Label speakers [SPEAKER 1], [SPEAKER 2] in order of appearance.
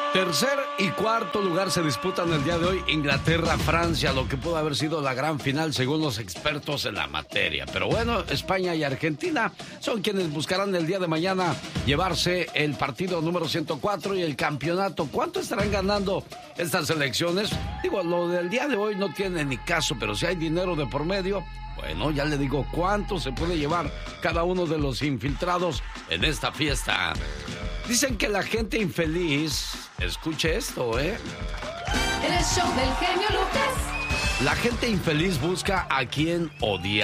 [SPEAKER 1] Tercer y cuarto lugar se disputan el día de hoy Inglaterra-Francia, lo que pudo haber sido la gran final según los expertos en la materia. Pero bueno, España y Argentina son quienes buscarán el día de mañana llevarse el partido número 104 y el campeonato. ¿Cuánto estarán ganando estas elecciones? Digo, lo del día de hoy no tiene ni caso, pero si hay dinero de por medio, bueno, ya le digo cuánto se puede llevar cada uno de los infiltrados en esta fiesta. Dicen que la gente infeliz, escuche esto,
[SPEAKER 2] En el show del genio Lucas.
[SPEAKER 1] La gente infeliz busca a quien odiar.